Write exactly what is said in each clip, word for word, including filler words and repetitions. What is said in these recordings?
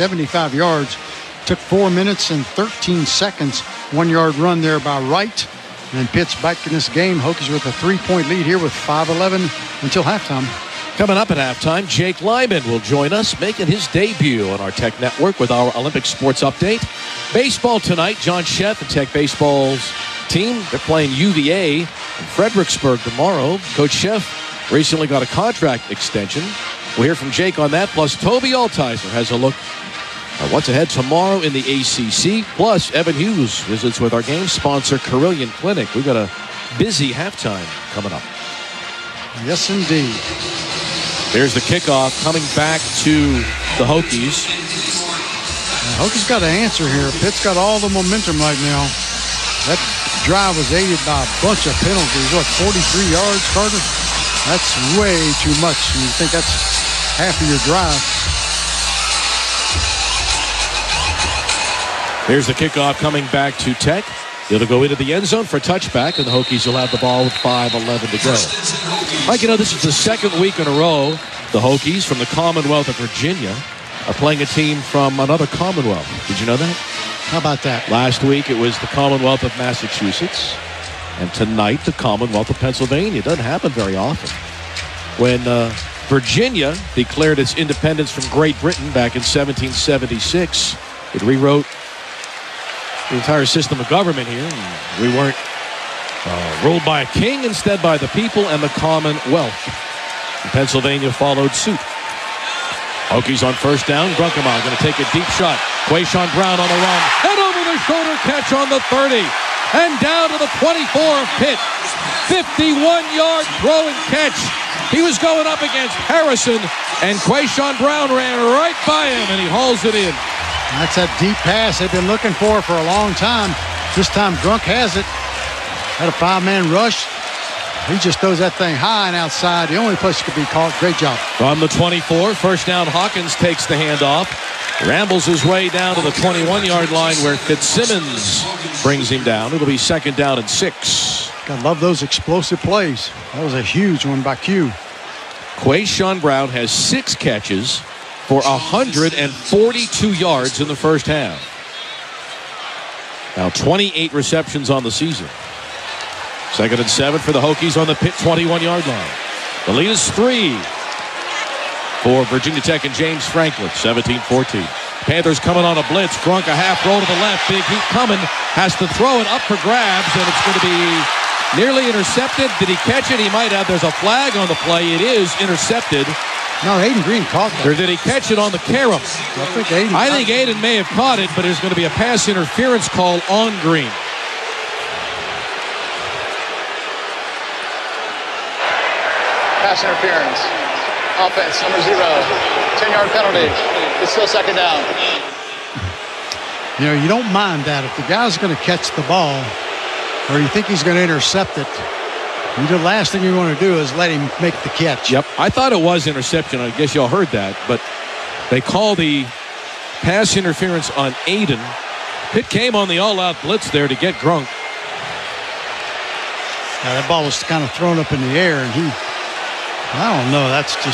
seventy-five yards. Took four minutes and thirteen seconds. One-yard run there by Wright. And Pitt's back in this game. Hokies with a three-point lead here with five eleven until halftime. Coming up at halftime, Jake Lyman will join us, making his debut on our Tech Network with our Olympic Sports Update. Baseball tonight, John Sheth and Tech Baseball's team, they're playing U V A in Fredericksburg tomorrow. Coach Sheth recently got a contract extension. We'll hear from Jake on that. Plus, Toby Altizer has a look at what's ahead tomorrow in the A C C. Plus, Evan Hughes visits with our game sponsor, Carilion Clinic. We've got a busy halftime coming up. Yes, indeed. There's the kickoff coming back to the Hokies. Now, Hokies got an answer here. Pitt's got all the momentum right now. That drive was aided by a bunch of penalties. What, forty-three yards, Carter? That's way too much. You think that's half of your drive. Here's the kickoff coming back to Tech. It'll go into the end zone for a touchback, and the Hokies will have the ball with five eleven to go. Mike, you know, this is the second week in a row the Hokies from the Commonwealth of Virginia are playing a team from another Commonwealth. Did you know that? How about that? Last week it was the Commonwealth of Massachusetts, and tonight the Commonwealth of Pennsylvania. It doesn't happen very often. When uh, Virginia declared its independence from Great Britain back in seventeen seventy-six, it rewrote the entire system of government here. And we weren't uh, ruled by a king, instead by the people and the Commonwealth. And Pennsylvania followed suit. Hokies on first down. Grunkema going to take a deep shot. Quayshawn Brown on the run. And over the shoulder catch on the thirty. And down to the twenty-four of Pitt. fifty-one yard throw and catch. He was going up against Harrison, and Quayshawn Brown ran right by him, and he hauls it in. That's that deep pass they've been looking for for a long time. This time Grunk has it. Had a five-man rush. He just throws that thing high and outside. The only place it could be caught. Great job. From the twenty-four, first down, Hawkins takes the handoff. Rambles his way down to the twenty-one yard line where Fitzsimmons brings him down. It'll be second down and six. I love those explosive plays. That was a huge one by Q. Quayshawn Brown has six catches for one hundred forty-two yards in the first half. Now twenty-eight receptions on the season. Second and seven for the Hokies on the Pitt twenty-one yard line. The lead is three for Virginia Tech and James Franklin, seventeen fourteen. Panthers coming on a blitz. Grunk a half roll to the left. Big heat coming. Has to throw it up for grabs, and it's going to be nearly intercepted. Did he catch it? He might have. There's a flag on the play. It is intercepted. No, Aiden Green caught that. Or did he catch it on the carom? I think Aiden. I think Aiden may have caught it, but there's going to be a pass interference call on Green. Pass interference. Offense, number zero. ten yard penalty. It's still second down. You know, you don't mind that. If the guy's going to catch the ball or you think he's going to intercept it, the last thing you want to do is let him make the catch. Yep. I thought it was interception. I guess y'all heard that. But they call the pass interference on Aiden. Pitt came on the all-out blitz there to get Grunk. Now, that ball was kind of thrown up in the air, and he, I don't know. That's just,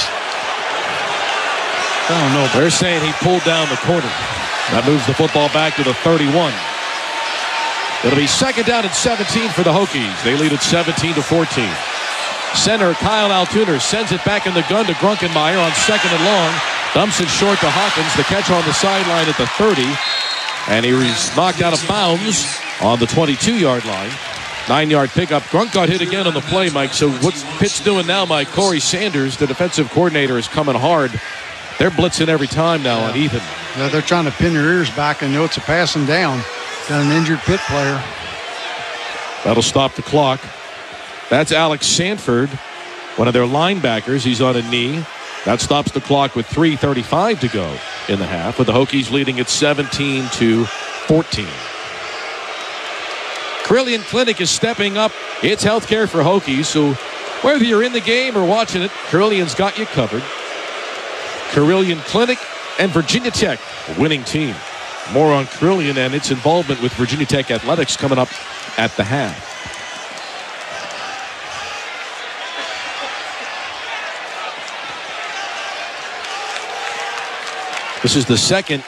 I don't know. They're saying he pulled down the corner. That moves the football back to the thirty-one. It'll be second down and seventeen for the Hokies. They lead at seventeen to fourteen. Center Kyle Altuner sends it back in the gun to Grunkenmeyer on second and long. Dumps it short to Hawkins. The catch on the sideline at the thirty. And he was knocked out of bounds on the twenty-two yard line. Nine yard pickup. Grunk got hit again on the play, Mike. So what's Pitt's doing now, Mike? Corey Sanders, the defensive coordinator, is coming hard. They're blitzing every time now yeah. on Ethan. Yeah, they're trying to pin their ears back and know it's a passing down. Got an injured Pitt player. That'll stop the clock. That's Alex Sanford, one of their linebackers. He's on a knee. That stops the clock with three thirty-five to go in the half, with the Hokies leading at seventeen to fourteen. Carilion Clinic is stepping up its healthcare for Hokies, so whether you're in the game or watching it, Carillion's got you covered. Carilion Clinic and Virginia Tech, a winning team. More on Carilion and its involvement with Virginia Tech athletics coming up at the half. This is the second